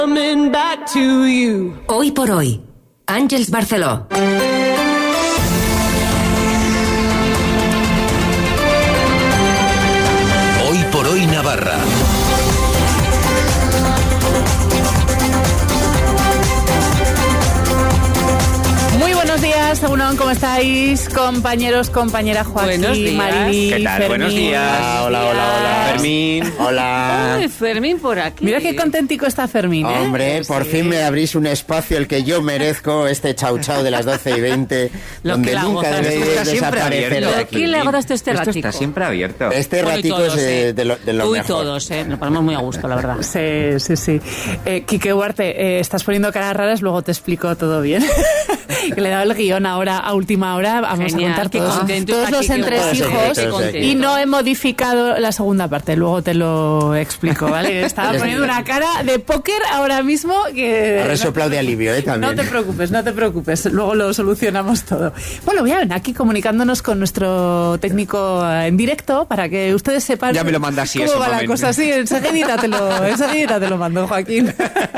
Hoy por hoy, Àngels Barceló. Hoy por hoy Navarra. Muy buenos días, Según, ¿cómo estáis? Compañeros, compañera Joaquín, Mariby, ¿Qué tal? Fermín. Buenos días. Hola. Fermín. Hola. Ay, Fermín por aquí. Mira qué contentico está Fermín, ¿eh? Hombre, por fin me abrís un espacio el que yo merezco, este chau chau de las 12:20, Lo donde que la nunca gozas. debe Esto está siempre desaparecer abierto. de ¿De aquí. qué le agraste este Esto ratico? está siempre abierto. Este Bueno, y ratico todos, es de lo Tú y mejor. todos, nos ponemos muy a gusto, la verdad. Sí. Quique Huarte, estás poniendo caras raras, luego te explico todo bien. Que le he dado el guión ahora, a última hora, vamos Genial, a contar qué contento todos está los Quique entresijos. Huarte, qué contento. Y no he modificado la segunda parte, luego te lo explico, ¿vale? Estaba poniendo una cara de póker ahora mismo que... Ha resoplado de alivio, también. No te preocupes, luego lo solucionamos todo. Bueno, bien, aquí comunicándonos con nuestro técnico en directo para que ustedes sepan Ya me lo manda así, cómo ese va la momento. cosa. Sí, enseguida te lo mando, Joaquín.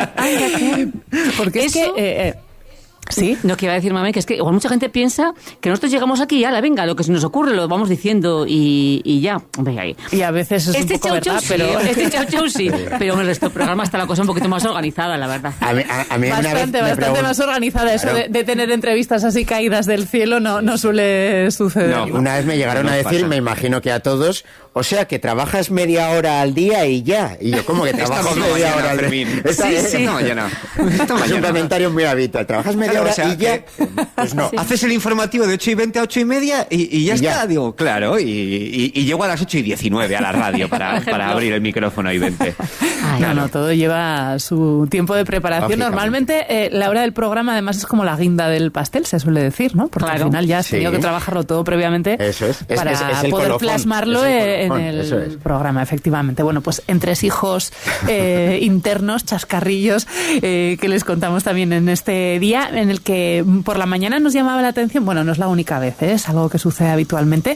Porque es Eso- que... ¿sí? No, que iba a decir, mami, que es que igual mucha gente piensa que nosotros llegamos aquí y ala, venga, lo que se nos ocurre lo vamos diciendo y ya. Hombre, ahí. Y a veces es Este un poco chau chau verdad, sí, pero... este chau chau sí, pero en el resto del programa está la cosa un poquito más organizada, la verdad. A mí una vez Bastante me preguntan- más organizada. Eso Claro. de tener entrevistas así caídas del cielo no suele suceder. No, Una vez me llegaron No a nos decir, pasa. me imagino que a todos, o sea, que trabajas media hora al día y ya. Y yo, ¿cómo que trabajo misma media mañana, hora al día? Fermín. Esta- Esta mañana. Esta Es un mañana. comentario muy habitual. ¿Trabajas media Claro, hora o sea, y ya? Pues no. Haces el informativo de 8:20 a 8:30 y ya Y ya. está. Digo, claro, y llego a las 8:19 a la radio para abrir el micrófono y 20. Ay, No, todo lleva su tiempo de preparación. Lógicamente. Normalmente la hora del programa además es como la guinda del pastel, se suele decir, ¿no? Porque Claro. al final ya has Sí. tenido que trabajarlo todo previamente Eso es. Es- para es el poder colofón. plasmarlo Es el en colofón, el eso es. programa, efectivamente. Bueno, pues entresijos internos, chascarrillos, que les contamos también en este día, en el que por la mañana nos llamaba la atención, bueno, no es la única vez, es algo que sucede habitualmente,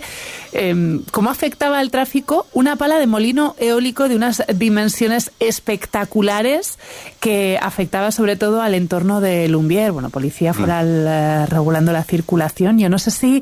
cómo afectaba el tráfico una pala de molino eólico de unas dimensiones espectaculares que afectaba sobre todo al entorno de Lumbier. Bueno, policía foral regulando la circulación. Yo no sé si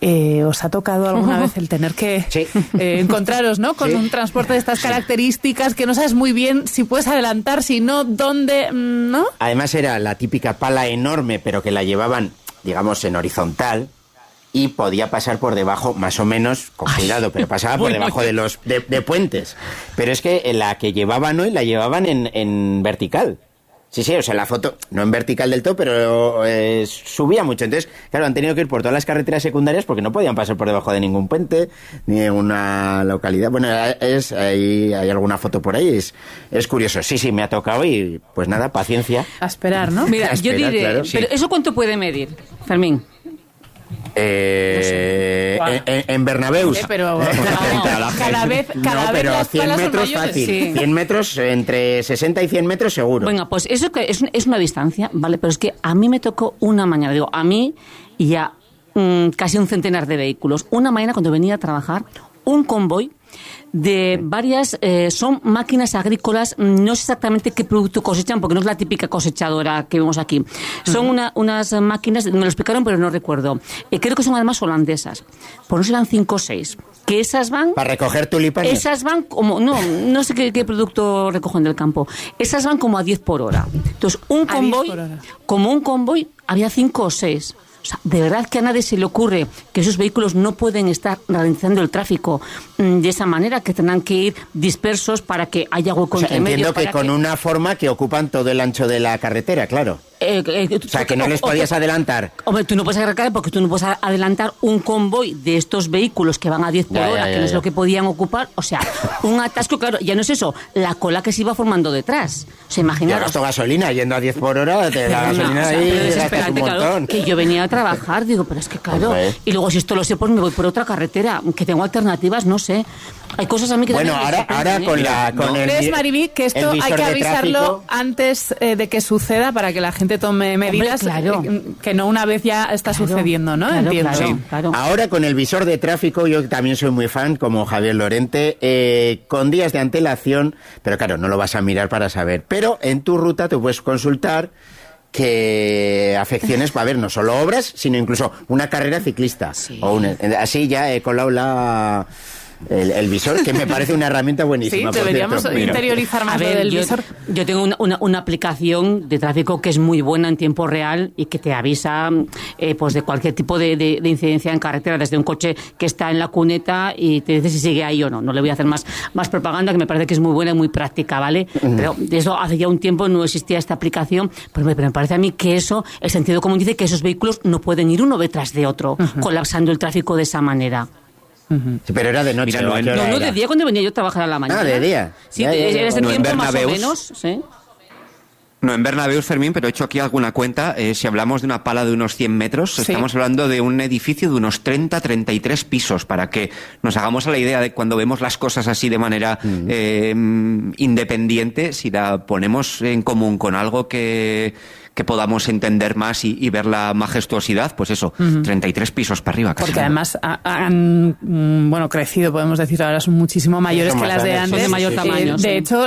os ha tocado alguna vez el tener que Sí. encontraros, ¿no? Con Sí. un transporte de estas características que no sabes muy bien si puedes adelantar, si no, dónde, ¿no? Además era la típica pala enorme, pero que la llevaban, digamos, en horizontal y podía pasar por debajo, más o menos, con cuidado, pero pasaba por debajo de los de puentes. Pero es que la que llevaban hoy la llevaban en vertical. Sí, o sea, la foto, no en vertical del todo, pero subía mucho. Entonces, claro, han tenido que ir por todas las carreteras secundarias porque no podían pasar por debajo de ningún puente, ni de una localidad. Bueno, hay alguna foto por ahí, es curioso. Sí, me ha tocado y pues nada, paciencia. A esperar, ¿no? Mira, A yo esperar, diré, claro. pero ¿eso cuánto puede medir, Fermín? En Bernabéu. Pero cada vez No, pero las 100 palas son metros mayores. fácil. Sí. 100 metros, entre 60 y 100 metros seguro. Venga, pues eso que es una distancia, ¿vale? Pero es que a mí me tocó una mañana, digo, a mí y a casi un centenar de vehículos. Una mañana cuando venía a trabajar, un convoy de varias, son máquinas agrícolas, no sé exactamente qué producto cosechan, porque no es la típica cosechadora que vemos aquí. Son unas máquinas, me lo explicaron, pero no recuerdo. Creo que son además holandesas. Pues no serán 5 o 6. Que esas van... Para recoger tulipanes. Esas van como... No sé qué producto recogen del campo. Esas van como a 10 por hora. Entonces, un 10 convoy, por hora. como un convoy, había 5 o 6. O sea, de verdad que a nadie se le ocurre que esos vehículos no pueden estar ralentizando el tráfico de esa manera, que tendrán que ir dispersos para que haya hueco O sea, entre medio. entiendo que para con una forma que ocupan todo el ancho de la carretera, claro. O sea, que no les podías adelantar. Hombre, tú no puedes adelantar porque tú no puedes adelantar un convoy de estos vehículos que van a 10 por Ya, hora, ya, que no es ya. lo que podían ocupar. O sea, un atasco, claro, ya no es eso, la cola que se iba formando detrás. O sea, Yo imaginaros. gasto gasolina, yendo a 10 por hora, te da Pero gasolina o sea, ahí pero gastas desesperante, un claro, montón. que yo venía a trabajar, digo, pero es que claro, Hombre. y luego si esto lo sé, pues me voy por otra carretera, que tengo alternativas, no sé. Hay cosas a mí que Bueno, también me ahora sorprenden, con ¿eh? el ¿Crees, Mariby, que esto el hay visor que de avisarlo tráfico? antes de que suceda para que la gente gente tome medidas, claro. Que no una vez ya está sucediendo, ¿no? Claro, Entiendo. claro. Ahora con el visor de tráfico, yo también soy muy fan, como Javier Lorente, con días de antelación, pero claro, no lo vas a mirar para saber. Pero en tu ruta te puedes consultar qué afecciones va a haber, no solo obras, sino incluso una carrera ciclista. Sí. Así ya he colado el visor, que me parece una herramienta buenísima. Sí, deberíamos interiorizar más lo del visor. Yo tengo una aplicación de tráfico que es muy buena en tiempo real y que te avisa pues de cualquier tipo de incidencia en carretera, desde un coche que está en la cuneta y te dice si sigue ahí o no. No le voy a hacer más propaganda, que me parece que es muy buena y muy práctica, ¿vale? Pero de eso hace ya un tiempo no existía esta aplicación, pero me parece a mí que eso, el sentido común dice que esos vehículos no pueden ir uno detrás de otro, colapsando el tráfico de esa manera. Sí, pero era de noche. Mira, No, de día cuando venía yo a trabajar a la mañana. Ah, de día. Sí, Ya. en ese No, en tiempo más o Bernabéus. menos, sí. No, en Bernabéu, Fermín, pero he hecho aquí alguna cuenta. Si hablamos de una pala de unos 100 metros, Sí. estamos hablando de un edificio de unos 33 pisos, para que nos hagamos a la idea de cuando vemos las cosas así de manera independiente, si la ponemos en común con algo que podamos entender más y ver la majestuosidad, pues eso, 33 pisos para arriba. Casi. Porque además han crecido, podemos decir, ahora son muchísimo mayores Son que más las de grandes, antes. son de mayor tamaño, De sí. hecho,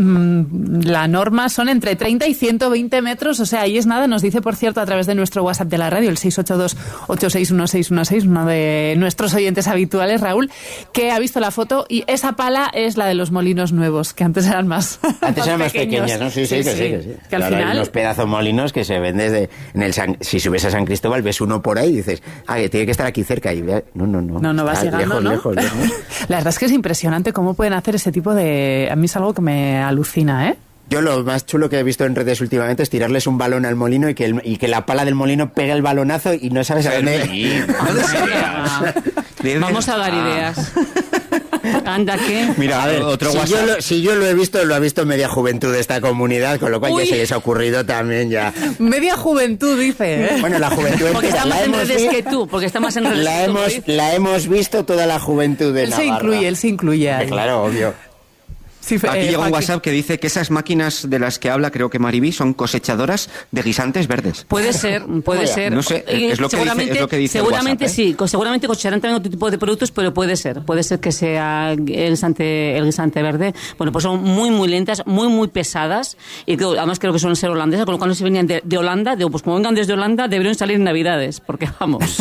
la norma son entre 30 y 120 metros, o sea, ahí es nada. Nos dice, por cierto, a través de nuestro WhatsApp de la radio, el 682-861616, uno de nuestros oyentes habituales, Raúl, que ha visto la foto y esa pala es la de los molinos nuevos, que antes eran más Antes eran más pequeños. pequeñas, ¿no? Sí, que sí. Que al Ahora hay final... unos pedazos molinos que se ven desde... si subes a San Cristóbal, ves uno por ahí y dices, que tiene que estar aquí cerca. Y No vas llegando, lejos, ¿no? lejos. La verdad es que es impresionante cómo pueden hacer ese tipo de... A mí es algo que me alucina, ¿eh? Yo lo más chulo que he visto en redes últimamente es tirarles un balón al molino y que la pala del molino pegue el balonazo y no sabes a dónde... Fermín, no deseas. Vamos a dar ideas. Anda, ¿qué? Mira, A ver, otro si WhatsApp. yo lo he visto, lo ha visto media juventud de esta comunidad, con lo cual Uy. ya se les ha ocurrido también ya. Media juventud, dice, ¿eh? Bueno, la juventud Porque está más la en hemos redes vi- que tú, porque está más en redes que tú. la hemos visto toda la juventud de Él se Navarra. incluye ahí. Claro, obvio. Sí, Aquí llega un Joaquín. WhatsApp que dice que esas máquinas de las que habla, creo que Mariví, son cosechadoras de guisantes verdes. Puede ser. No sé, es lo que dice el seguramente WhatsApp, ¿eh? sí, seguramente cosecharán también otro tipo de productos, pero puede ser que sea el guisante verde. Bueno, pues son muy, muy lentas, muy, muy pesadas, y además creo que suelen ser holandesas, con lo cual no se venían de Holanda, digo, pues como vengan desde Holanda, deberían salir en Navidades, porque vamos.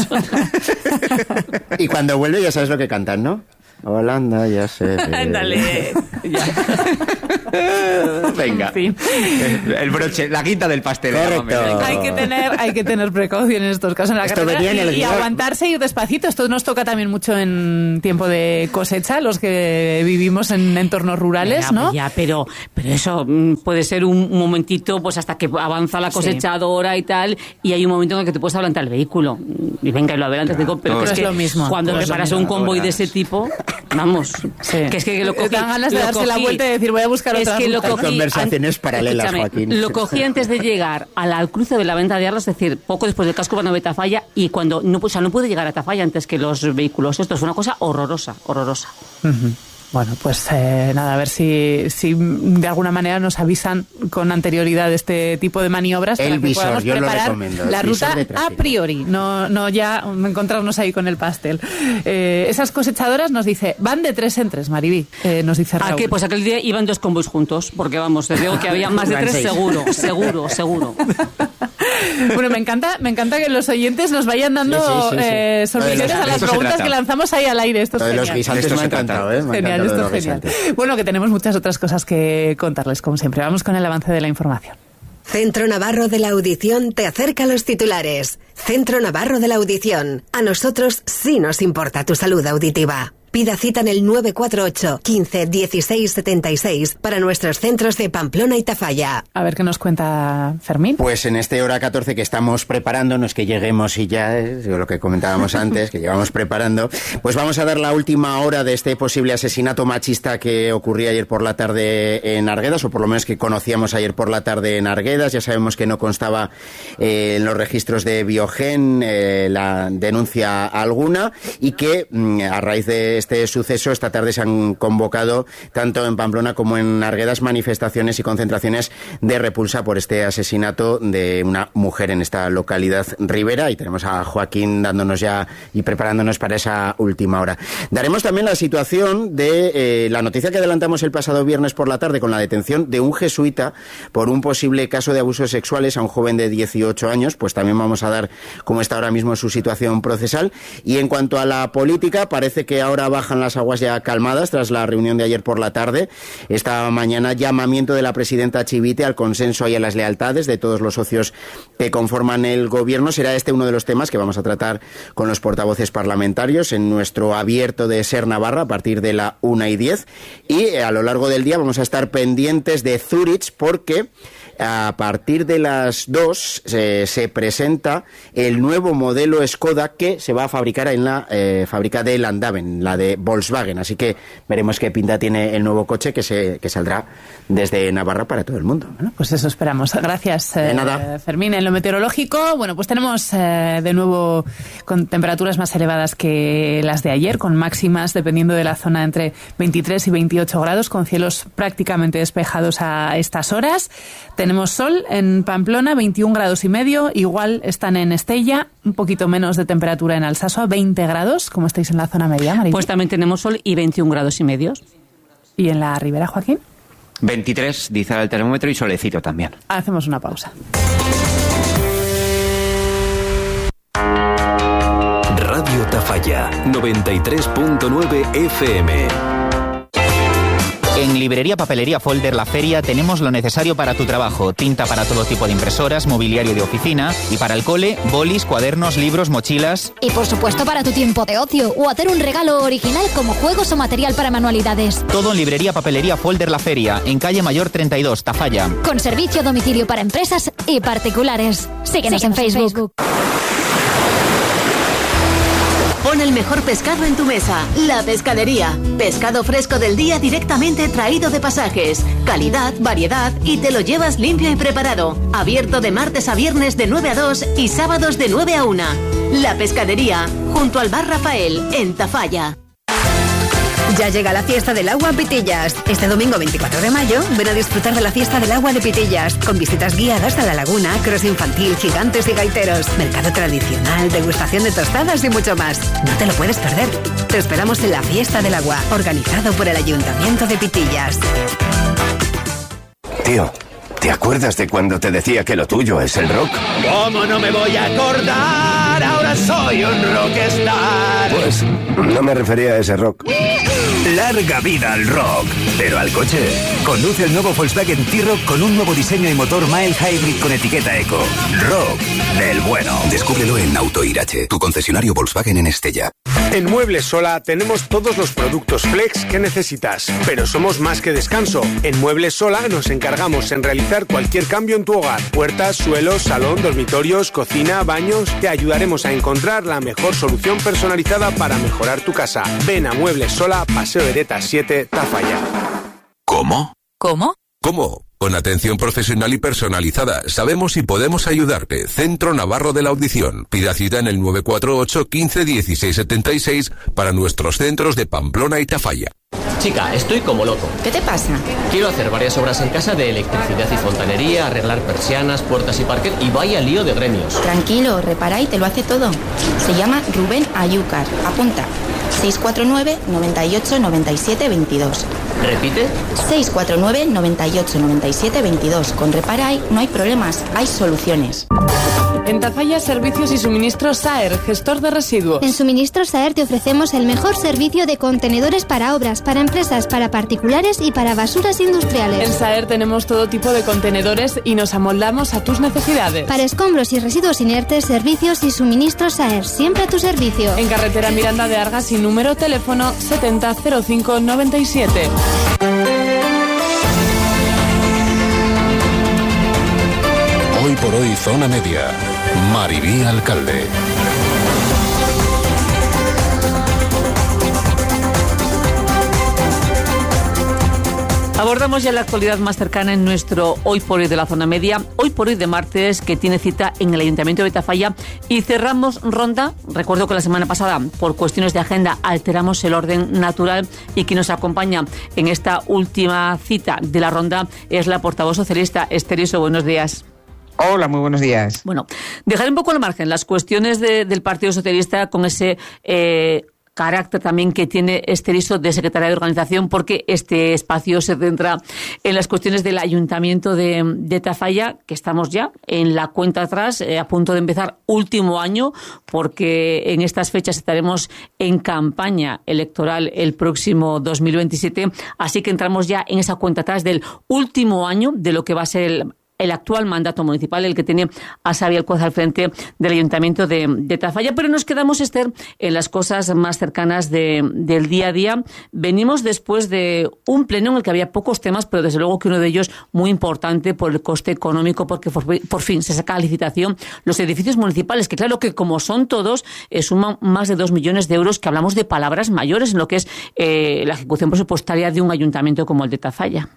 Y cuando vuelve ya sabes lo que cantan, ¿no? Holanda, ya sé. Ándale. Ya. Venga. En fin. El broche, la quinta del pastel. Correcto. llámame. Hay que tener precaución en estos casos en la Esto carretera venía en el y guión. aguantarse, ir despacito. Esto nos toca también mucho en tiempo de cosecha, los que vivimos en entornos rurales, Venga, ¿no? pues ya, pero eso puede ser un momentito, pues hasta que avanza la cosechadora y tal, y hay un momento en el que te puedes adelantar el vehículo. Y venga, y lo adelantas. Digo, pero Pero que es lo mismo. cuando Pues preparas lo un mismo. convoy de ese tipo, vamos, Sí. que es que lo cogí. Dan ganas de lo darse la cogí. vuelta y decir, voy a buscar Es otra que lo ruta. Hay cogí conversaciones paralelas, escúchame, Joaquín. Lo cogí antes de llegar al cruce de la venta de Arlas, es decir, poco después del casco urbano de Tafalla, y cuando no pude llegar a Tafalla antes que los vehículos. Esto fue una cosa horrorosa. Bueno, pues nada, a ver si de alguna manera nos avisan con anterioridad de este tipo de maniobras El para que visor, podamos yo lo preparar recomiendo, el la visor ruta de a tráfico. priori, no ya encontrarnos ahí con el pastel. Esas cosechadoras nos dice, van de 3 en 3, Mariví, nos dice Raúl. Pues aquel día iban 2 convoys juntos, porque vamos, te digo que había más de Iban 3 6. seguro. Bueno, me encanta que los oyentes nos vayan dando Sí. soluciones a de las esto se preguntas trata. que lanzamos ahí al aire. Esto es Lo de los genial. guisantes Esto me ha se trata. encantado, ¿eh? Me ha Genial, encantado esto lo es de los genial. guisantes. Bueno, que tenemos muchas otras cosas que contarles, como siempre. Vamos con el avance de la información. Centro Navarro de la Audición te acerca los titulares. Centro Navarro de la Audición. A nosotros sí nos importa tu salud auditiva. Pida cita en el 948 15 16 76 para nuestros centros de Pamplona y Tafalla. A ver qué nos cuenta Fermín. Pues en este hora 14 que estamos preparando, no es que lleguemos y ya, lo que comentábamos antes, que llevamos preparando, pues vamos a dar la última hora de este posible asesinato machista que ocurría ayer por la tarde en Arguedas, o por lo menos que conocíamos ayer por la tarde en Arguedas. Ya sabemos que no constaba en los registros de Biogen la denuncia alguna, y que a raíz de este suceso. Esta tarde se han convocado, tanto en Pamplona como en Arguedas, manifestaciones y concentraciones de repulsa por este asesinato de una mujer en esta localidad ribera. Y tenemos a Joaquín dándonos ya y preparándonos para esa última hora. Daremos también la situación de la noticia que adelantamos el pasado viernes por la tarde con la detención de un jesuita por un posible caso de abusos sexuales a un joven de 18 años. Pues también vamos a dar cómo está ahora mismo su situación procesal. Y en cuanto a la política, parece que ahora bajan las aguas ya calmadas tras la reunión de ayer por la tarde. Esta mañana, llamamiento de la presidenta Chivite al consenso y a las lealtades de todos los socios que conforman el gobierno. Será este uno de los temas que vamos a tratar con los portavoces parlamentarios en nuestro abierto de Ser Navarra a partir de la 1:10. Y a lo largo del día vamos a estar pendientes de Zurich, porque a partir de las 2 se presenta el nuevo modelo Skoda que se va a fabricar en la fábrica de Landhaven, la de Volkswagen. Así que veremos qué pinta tiene el nuevo coche que saldrá desde Navarra para todo el mundo. Bueno, pues eso esperamos. Gracias, de nada. Fermín. En lo meteorológico, bueno, pues tenemos de nuevo con temperaturas más elevadas que las de ayer, con máximas dependiendo de la zona entre 23 y 28 grados, con cielos prácticamente despejados a estas horas. Tenemos sol en Pamplona, 21 grados y medio, igual están en Estella, un poquito menos de temperatura en Alsasua, 20 grados, como estáis en la zona media, María. Pues también tenemos sol y 21 grados y medio. ¿Y en la ribera, Joaquín? 23, dice el termómetro, y solecito también. Hacemos una pausa. Radio Tafalla, 93.9 FM. En Librería Papelería Folder La Feria tenemos lo necesario para tu trabajo. Tinta para todo tipo de impresoras, mobiliario de oficina y para el cole, bolis, cuadernos, libros, mochilas. Y por supuesto para tu tiempo de ocio o hacer un regalo original como juegos o material para manualidades. Todo en Librería Papelería Folder La Feria, en calle Mayor 32, Tafalla. Con servicio a domicilio para empresas y particulares. Síguenos en Facebook. Pon el mejor pescado en tu mesa. La Pescadería. Pescado fresco del día directamente traído de Pasajes. Calidad, variedad y te lo llevas limpio y preparado. Abierto de martes a viernes de 9 a 2 y sábados de 9 a 1. La Pescadería, junto al Bar Rafael, en Tafalla. Ya llega la fiesta del agua Pitillas. Este domingo 24 de mayo, ven a disfrutar de la fiesta del agua de Pitillas, con visitas guiadas a la laguna, cross infantil, gigantes y gaiteros, mercado tradicional, degustación de tostadas y mucho más. No te lo puedes perder. Te esperamos en la fiesta del agua, organizado por el Ayuntamiento de Pitillas. Tío, ¿te acuerdas de cuando te decía que lo tuyo es el rock? ¿Cómo no me voy a acordar? Ahora soy un rockstar. Pues no me refería a ese rock. Larga vida al rock, pero al coche. Conduce el nuevo Volkswagen T-Roc con un nuevo diseño y motor mild hybrid con etiqueta eco. Rock del bueno. Descúbrelo en Autoirache, tu concesionario Volkswagen en Estella. En Muebles Sola tenemos todos los productos flex que necesitas, pero somos más que descanso. En Muebles Sola nos encargamos en realizar cualquier cambio en tu hogar. Puertas, suelos, salón, dormitorios, cocina, baños. Te ayudaremos a encontrar la mejor solución personalizada para mejorar tu casa. Ven a Muebles Sola, Paseo de Ereta 7, Tafalla. ¿Cómo? ¿Cómo? ¿Cómo? Con atención profesional y personalizada. Sabemos si podemos ayudarte. Centro Navarro de la Audición. Pida cita en el 948 15 16 76 para nuestros centros de Pamplona y Tafalla. Chica, estoy como loco. ¿Qué te pasa? Quiero hacer varias obras en casa de electricidad y fontanería, arreglar persianas, puertas y parquet y vaya lío de gremios. Tranquilo, repara y te lo hace todo. Se llama Rubén Ayúcar. Apunta. 649 98 97 22. ¿Repite? 649 98 97 22. Con Reparay no hay problemas, hay soluciones. En Tafalla, servicios y suministros Saer, gestor de residuos. En Suministros Saer te ofrecemos el mejor servicio de contenedores para obras, para empresas, para particulares y para basuras industriales. En Saer tenemos todo tipo de contenedores y nos amoldamos a tus necesidades. Para escombros y residuos inertes, servicios y suministros Saer, siempre a tu servicio. En carretera Miranda de Argas y número teléfono 700597. Hoy por hoy, zona media. Maribí Alcalde. Abordamos ya la actualidad más cercana en nuestro Hoy por Hoy de la Zona Media, Hoy por Hoy de martes, que tiene cita en el Ayuntamiento de Tafalla, y cerramos ronda. Recuerdo que la semana pasada, por cuestiones de agenda, alteramos el orden natural, y quien nos acompaña en esta última cita de la ronda es la portavoz socialista, Esther Iso. Buenos días. Hola, muy buenos días. Bueno, dejar un poco al margen las cuestiones del Partido Socialista con ese carácter también que tiene Esther Iso de secretaria de organización, porque este espacio se centra en las cuestiones del Ayuntamiento de Tafalla, que estamos ya en la cuenta atrás, a punto de empezar último año, porque en estas fechas estaremos en campaña electoral el próximo 2027, así que entramos ya en esa cuenta atrás del último año de lo que va a ser el actual mandato municipal, el que tiene a Xavi Alcoz al frente del Ayuntamiento de Tafalla. Pero nos quedamos, Esther, en las cosas más cercanas del día a día. Venimos después de un pleno en el que había pocos temas, pero desde luego que uno de ellos muy importante por el coste económico, porque por fin se saca a licitación los edificios municipales, que claro que como son todos, suman más de 2 millones de euros, que hablamos de palabras mayores en lo que es la ejecución presupuestaria de un ayuntamiento como el de Tafalla.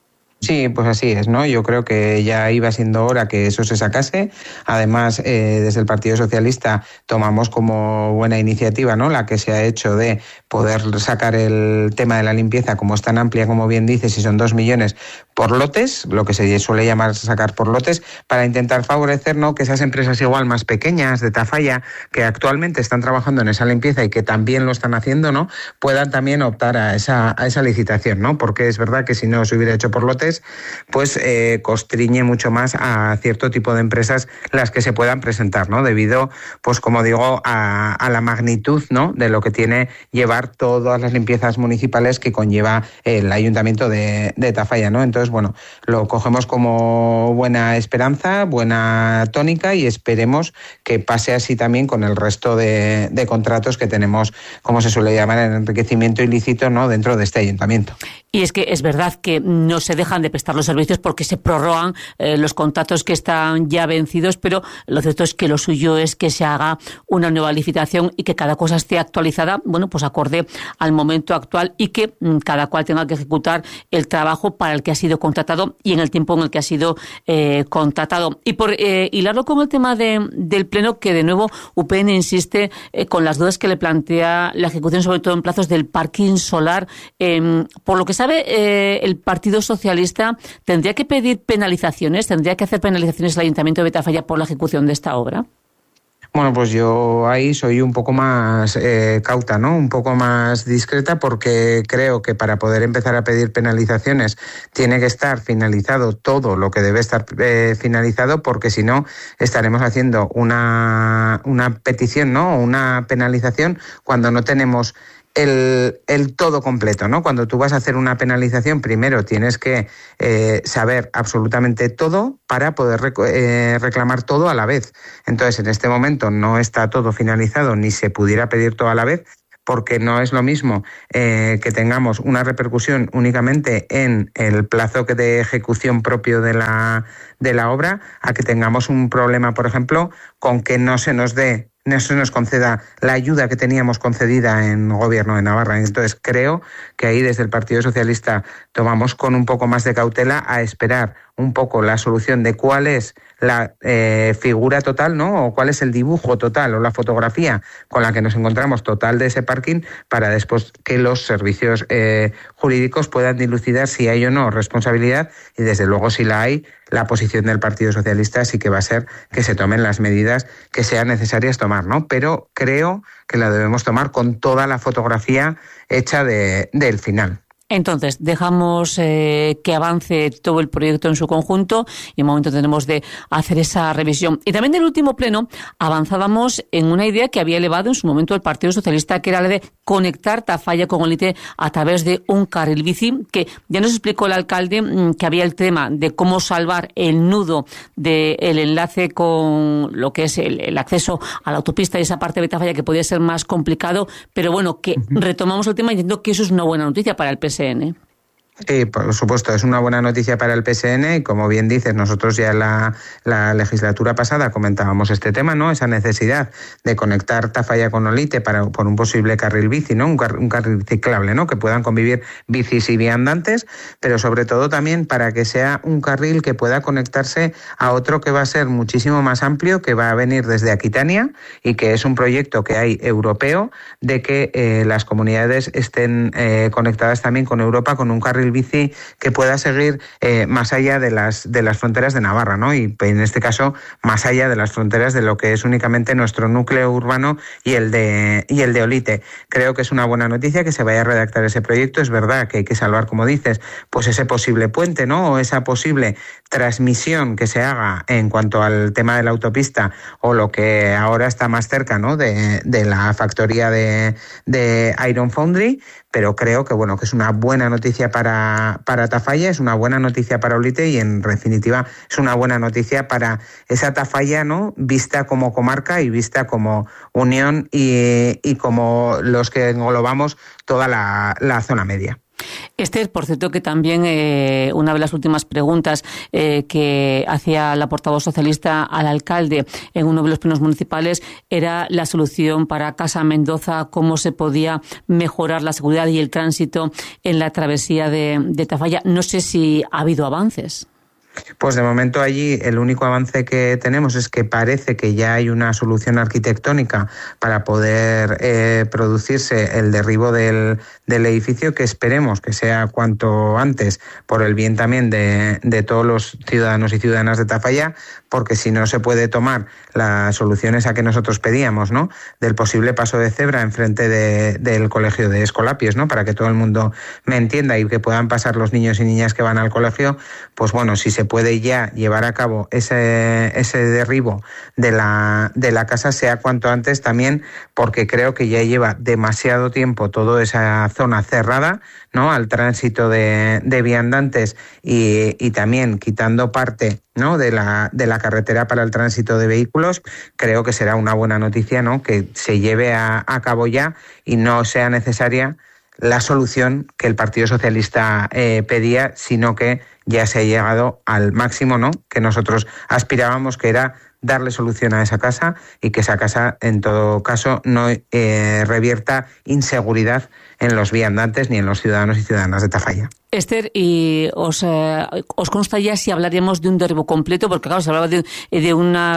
Sí, pues así es, ¿no? Yo creo que ya iba siendo hora que eso se sacase. Además, desde el Partido Socialista tomamos como buena iniciativa, ¿no?, la que se ha hecho de poder sacar el tema de la limpieza, como es tan amplia, como bien dices, y son 2 millones por lotes, lo que se suele llamar sacar por lotes, para intentar favorecer, ¿no?, que esas empresas igual más pequeñas de Tafalla, que actualmente están trabajando en esa limpieza y que también lo están haciendo, ¿no?, puedan también optar a esa licitación, ¿no? Porque es verdad que si no se hubiera hecho por lotes, pues constriñe mucho más a cierto tipo de empresas las que se puedan presentar, ¿no? Debido, pues como digo, a la magnitud, ¿no?, de lo que tiene llevar todas las limpiezas municipales que conlleva el Ayuntamiento de Tafalla, ¿no? Entonces, bueno, lo cogemos como buena esperanza, buena tónica, y esperemos que pase así también con el resto de contratos que tenemos, como se suele llamar, en enriquecimiento ilícito, ¿no?, dentro de este Ayuntamiento. Y es que es verdad que no se dejan de prestar los servicios porque se prorrogan los contratos que están ya vencidos, pero lo cierto es que lo suyo es que se haga una nueva licitación y que cada cosa esté actualizada, bueno, pues acorde al momento actual, y que cada cual tenga que ejecutar el trabajo para el que ha sido contratado y en el tiempo en el que ha sido contratado. Y por hilarlo con el tema del Pleno, que de nuevo UPN insiste con las dudas que le plantea la ejecución, sobre todo en plazos del parking solar. Por lo que sabe el Partido Socialista, ¿tendría que pedir penalizaciones? ¿Tendría que hacer penalizaciones al Ayuntamiento de Tafalla por la ejecución de esta obra? Bueno, pues yo ahí soy un poco más cauta, ¿no?, un poco más discreta, porque creo que para poder empezar a pedir penalizaciones tiene que estar finalizado todo lo que debe estar finalizado, porque si no estaremos haciendo una petición, ¿no?, una penalización cuando no tenemos el todo completo, ¿no? Cuando tú vas a hacer una penalización, primero tienes que saber absolutamente todo para poder reclamar todo a la vez. Entonces, en este momento no está todo finalizado, ni se pudiera pedir todo a la vez, porque no es lo mismo que tengamos una repercusión únicamente en el plazo de ejecución propio de la obra, a que tengamos un problema, por ejemplo, con que no se nos conceda la ayuda que teníamos concedida en Gobierno de Navarra. Entonces, creo que ahí desde el Partido Socialista tomamos con un poco más de cautela a esperar un poco la solución de cuál es la figura total, ¿no?, o cuál es el dibujo total o la fotografía con la que nos encontramos total de ese parking, para después que los servicios jurídicos puedan dilucidar si hay o no responsabilidad, y desde luego si la hay, la posición del Partido Socialista sí que va a ser que se tomen las medidas que sean necesarias tomar, ¿no? Pero creo que la debemos tomar con toda la fotografía hecha del final. Entonces, dejamos que avance todo el proyecto en su conjunto, y en un momento tenemos de hacer esa revisión. Y también en el último pleno avanzábamos en una idea que había elevado en su momento el Partido Socialista, que era la de conectar Tafalla con Olite a través de un carril bici, que ya nos explicó el alcalde que había el tema de cómo salvar el nudo del enlace con lo que es el acceso a la autopista y esa parte de Tafalla, que podía ser más complicado, pero bueno, que retomamos el tema y entiendo que eso es una buena noticia para el PSN. Sí, por supuesto, es una buena noticia para el PSN y como bien dices, nosotros ya la legislatura pasada comentábamos este tema, ¿no? Esa necesidad de conectar Tafalla con Olite por un posible carril bici, ¿no? Un carril ciclable, ¿no? Que puedan convivir bicis y viandantes, pero sobre todo también para que sea un carril que pueda conectarse a otro que va a ser muchísimo más amplio, que va a venir desde Aquitania y que es un proyecto que hay europeo de que las comunidades estén conectadas también con Europa con un carril bici que pueda seguir más allá de las fronteras de Navarra, ¿no? Y en este caso más allá de las fronteras de lo que es únicamente nuestro núcleo urbano y el de Olite. Creo que es una buena noticia que se vaya a redactar ese proyecto. Es verdad que hay que salvar, como dices, pues ese posible puente, ¿no? O esa posible transmisión que se haga en cuanto al tema de la autopista o lo que ahora está más cerca, ¿no? de la factoría de Iron Foundry, pero creo que bueno, que es una buena noticia para Tafalla, es una buena noticia para Olite y en definitiva es una buena noticia para esa Tafalla, ¿no? Vista como comarca y vista como unión y como los que englobamos toda la zona media. Esther, por cierto, que también una de las últimas preguntas que hacía la portavoz socialista al alcalde en uno de los plenos municipales era la solución para Casa Mendoza, cómo se podía mejorar la seguridad y el tránsito en la travesía de Tafalla. No sé si ha habido avances. Pues de momento allí el único avance que tenemos es que parece que ya hay una solución arquitectónica para poder producirse el derribo del edificio, que esperemos que sea cuanto antes por el bien también de todos los ciudadanos y ciudadanas de Tafalla, porque si no se puede tomar las soluciones a que nosotros pedíamos, ¿no? Del posible paso de cebra enfrente del colegio de Escolapios, ¿no? Para que todo el mundo me entienda y que puedan pasar los niños y niñas que van al colegio, pues bueno, si se puede ya llevar a cabo ese derribo de la casa, sea cuanto antes también, porque creo que ya lleva demasiado tiempo toda esa zona cerrada, ¿no? Al tránsito de viandantes y también quitando parte, ¿no? de la carretera para el tránsito de vehículos. Creo que será una buena noticia, ¿no? Que se lleve a cabo ya y no sea necesaria la solución que el Partido Socialista pedía, sino que ya se ha llegado al máximo, ¿no? Que nosotros aspirábamos, que era darle solución a esa casa y que esa casa, en todo caso, no revierta inseguridad en los viandantes ni en los ciudadanos y ciudadanas de Tafalla. Esther, ¿y os consta ya si hablaríamos de un derribo completo? Porque claro, se hablaba de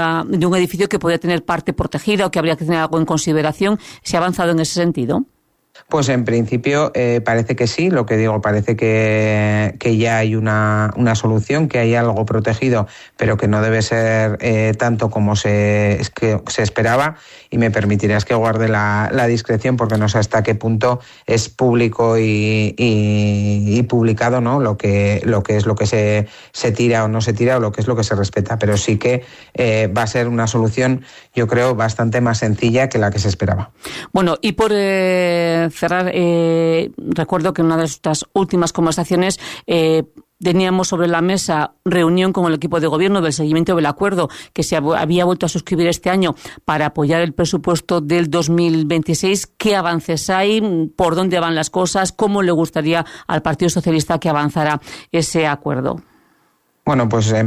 un edificio que podía tener parte protegida o que habría que tener algo en consideración. ¿Se ha avanzado en ese sentido? Pues en principio parece que sí, lo que digo, parece que ya hay una solución, que hay algo protegido, pero que no debe ser tanto como se esperaba, y me permitirás que guarde la discreción porque no sé hasta qué punto es público y publicado, ¿no? Lo que se tira o no se tira, o lo que es lo que se respeta, pero sí que va a ser una solución, yo creo, bastante más sencilla que la que se esperaba. Bueno, y por cerrar, recuerdo que en una de estas últimas conversaciones teníamos sobre la mesa reunión con el equipo de gobierno del seguimiento del acuerdo que se había vuelto a suscribir este año para apoyar el presupuesto del 2026. ¿Qué avances hay? ¿Por dónde van las cosas? ¿Cómo le gustaría al Partido Socialista que avanzara ese acuerdo? Bueno, pues en